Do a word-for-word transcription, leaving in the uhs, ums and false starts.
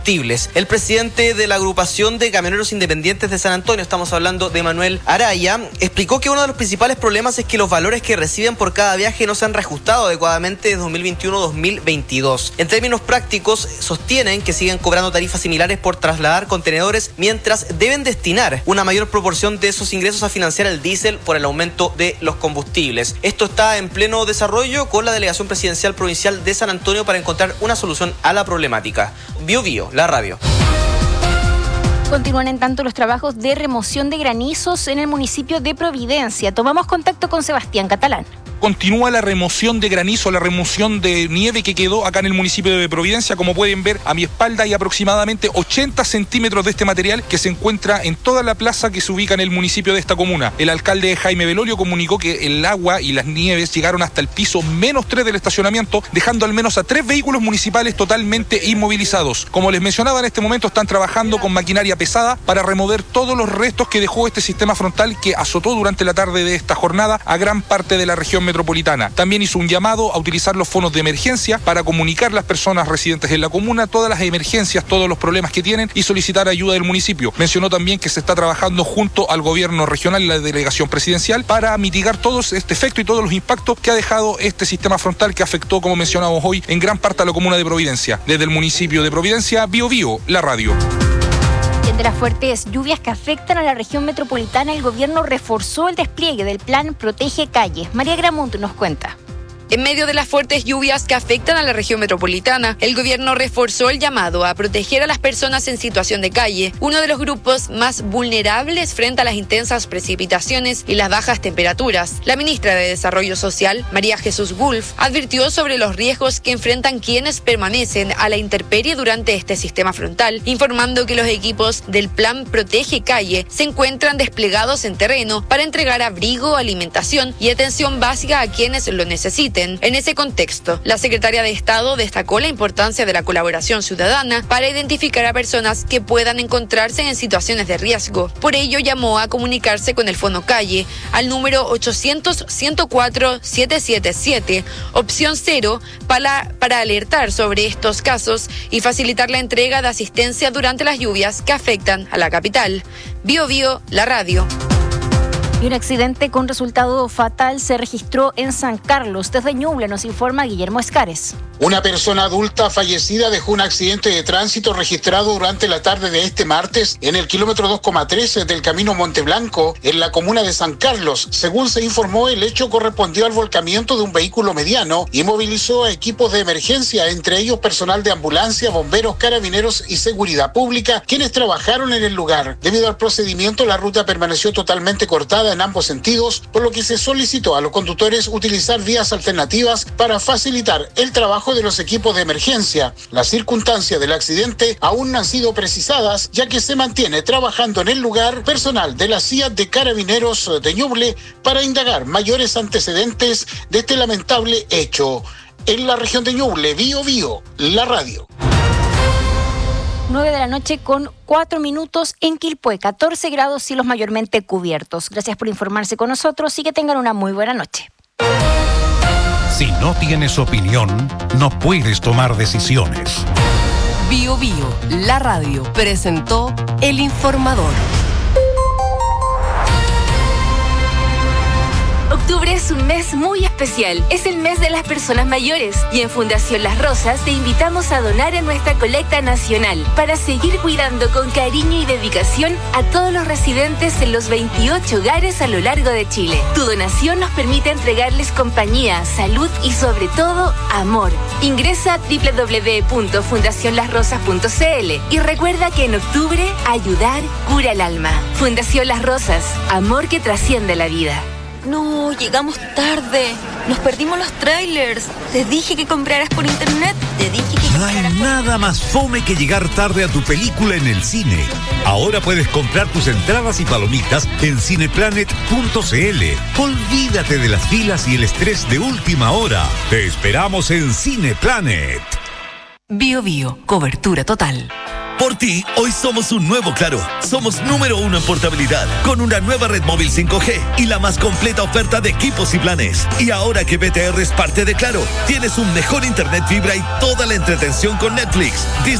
El presidente de la agrupación de camioneros independientes de San Antonio, estamos hablando de Manuel Araya, explicó que uno de los principales problemas es que los valores que reciben por cada viaje no se han reajustado adecuadamente desde dos mil veintiuno a dos mil veintidós. En términos prácticos, sostienen que siguen cobrando tarifas similares por trasladar contenedores, mientras deben destinar una mayor proporción de esos ingresos a financiar el diésel por el aumento de los combustibles. Esto está en pleno desarrollo con la Delegación Presidencial Provincial de San Antonio para encontrar una solución a la problemática. Bio Bio, la radio. Continúan en tanto los trabajos de remoción de granizos en el municipio de Providencia. Tomamos contacto con Sebastián Catalán. Continúa la remoción de granizo, la remoción de nieve que quedó acá en el municipio de Providencia. Como pueden ver, a mi espalda hay aproximadamente ochenta centímetros de este material que se encuentra en toda la plaza que se ubica en el municipio de esta comuna. El alcalde Jaime Velorio comunicó que el agua y las nieves llegaron hasta el piso menos tres del estacionamiento, dejando al menos a tres vehículos municipales totalmente inmovilizados. Como les mencionaba, en este momento están trabajando con maquinaria pesada para remover todos los restos que dejó este sistema frontal que azotó durante la tarde de esta jornada a gran parte de la región metropolitana. También hizo un llamado a utilizar los fondos de emergencia para comunicar a las personas residentes en la comuna todas las emergencias, todos los problemas que tienen y solicitar ayuda del municipio. Mencionó también que se está trabajando junto al gobierno regional y la delegación presidencial para mitigar todo este efecto y todos los impactos que ha dejado este sistema frontal que afectó, como mencionamos hoy, en gran parte a la comuna de Providencia. Desde el municipio de Providencia, Bio Bio, la radio. De las fuertes lluvias que afectan a la región metropolitana, el gobierno reforzó el despliegue del plan Protege Calles. María Gramunt nos cuenta. En medio de las fuertes lluvias que afectan a la región metropolitana, el gobierno reforzó el llamado a proteger a las personas en situación de calle, uno de los grupos más vulnerables frente a las intensas precipitaciones y las bajas temperaturas. La ministra de Desarrollo Social, María Jesús Wolf, advirtió sobre los riesgos que enfrentan quienes permanecen a la intemperie durante este sistema frontal, informando que los equipos del plan Protege Calle se encuentran desplegados en terreno para entregar abrigo, alimentación y atención básica a quienes lo necesiten. En ese contexto, la secretaria de Estado destacó la importancia de la colaboración ciudadana para identificar a personas que puedan encontrarse en situaciones de riesgo. Por ello, llamó a comunicarse con el Fono Calle al número ochocientos, ciento cuatro, setecientos setenta y siete, opción cero, para, para alertar sobre estos casos y facilitar la entrega de asistencia durante las lluvias que afectan a la capital. Bio Bio, la radio. Y un accidente con resultado fatal se registró en San Carlos. Desde Ñuble nos informa Guillermo Escares. Una persona adulta fallecida dejó un accidente de tránsito registrado durante la tarde de este martes en el kilómetro dos coma trece del camino Monteblanco, en la comuna de San Carlos. Según se informó, el hecho correspondió al volcamiento de un vehículo mediano y movilizó a equipos de emergencia, entre ellos personal de ambulancia, bomberos, carabineros y seguridad pública, quienes trabajaron en el lugar. Debido al procedimiento, la ruta permaneció totalmente cortada en ambos sentidos, por lo que se solicitó a los conductores utilizar vías alternativas para facilitar el trabajo de los equipos de emergencia. Las circunstancias del accidente aún no han sido precisadas, ya que se mantiene trabajando en el lugar personal de la C I A de Carabineros de Ñuble para indagar mayores antecedentes de este lamentable hecho. En la región de Ñuble, Bio Bio, la radio. nueve de la noche con cuatro minutos en Quilpué, catorce grados, cielos mayormente cubiertos. Gracias por informarse con nosotros y que tengan una muy buena noche. Si no tienes opinión, no puedes tomar decisiones. Bio Bio, la radio, presentó El Informador. Octubre es un mes muy especial. Es el mes de las personas mayores y en Fundación Las Rosas te invitamos a donar en nuestra colecta nacional para seguir cuidando con cariño y dedicación a todos los residentes en los veintiocho hogares a lo largo de Chile. Tu donación nos permite entregarles compañía, salud y sobre todo amor. Ingresa a doble u doble u doble u punto fundación las rosas punto c l y recuerda que en octubre ayudar cura el alma. Fundación Las Rosas, amor que trasciende la vida. No, llegamos tarde. Nos perdimos los trailers. Te dije que compraras por internet. Te dije que No hay nada más fome que llegar tarde a tu película en el cine. Ahora puedes comprar tus entradas y palomitas en cineplanet punto c l. Olvídate de las filas y el estrés de última hora. Te esperamos en Cineplanet. Bio Bio, cobertura total. Por ti, hoy somos un nuevo Claro. Somos número uno en portabilidad, con una nueva red móvil cinco G y la más completa oferta de equipos y planes. Y ahora que B T R es parte de Claro, tienes un mejor internet fibra y toda la entretención con Netflix, Disney